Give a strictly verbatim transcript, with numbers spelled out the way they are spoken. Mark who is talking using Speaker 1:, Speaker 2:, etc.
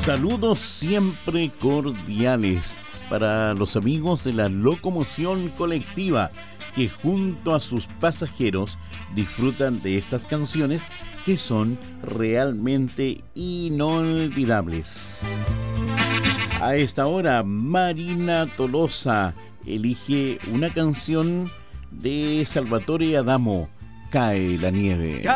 Speaker 1: Saludos siempre cordiales para los amigos de la locomoción colectiva que junto a sus pasajeros disfrutan de estas canciones que son realmente inolvidables. A esta hora, Marina Tolosa elige una canción de Salvatore Adamo, Cae la nieve.